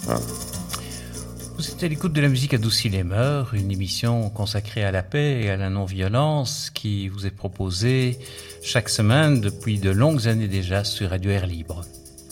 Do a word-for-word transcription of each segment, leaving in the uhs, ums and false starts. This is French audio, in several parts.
Vous êtes à l'écoute de la musique adoucit les mœurs, une émission consacrée à la paix et à la non-violence qui vous est proposée chaque semaine depuis de longues années déjà sur Radio Air Libre.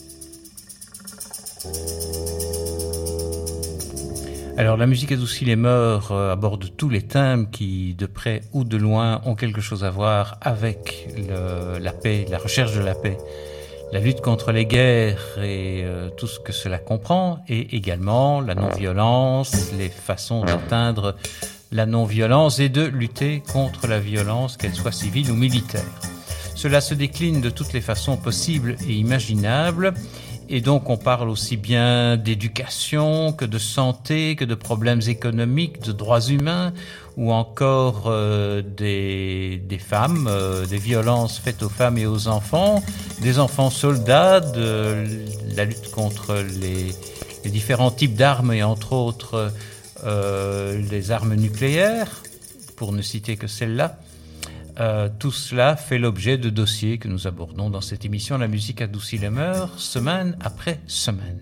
Alors, la musique adoucit les mœurs euh, aborde tous les thèmes qui, de près ou de loin, ont quelque chose à voir avec le, la paix, la recherche de la paix, la lutte contre les guerres et euh, tout ce que cela comprend, et également la non-violence, les façons d'atteindre la non-violence et de lutter contre la violence, qu'elle soit civile ou militaire. Cela se décline de toutes les façons possibles et imaginables. Et donc on parle aussi bien d'éducation que de santé, que de problèmes économiques, de droits humains, ou encore euh, des, des femmes, euh, des violences faites aux femmes et aux enfants, des enfants soldats, de la lutte contre les, les différents types d'armes et entre autres euh, les armes nucléaires, pour ne citer que celles-là. Euh, tout cela fait l'objet de dossiers que nous abordons dans cette émission La musique adoucit les mœurs, semaine après semaine.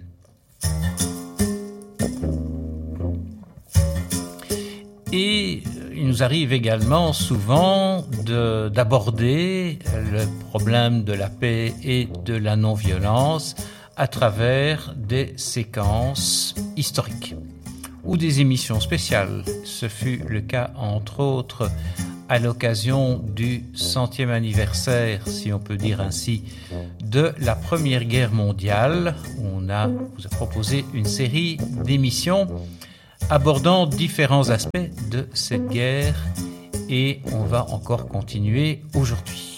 Et il nous arrive également souvent de, d'aborder le problème de la paix et de la non-violence à travers des séquences historiques ou des émissions spéciales. Ce fut le cas entre autres à l'occasion du centième anniversaire, si on peut dire ainsi, de la Première Guerre mondiale. On a, vous a proposé une série d'émissions abordant différents aspects de cette guerre et on va encore continuer aujourd'hui.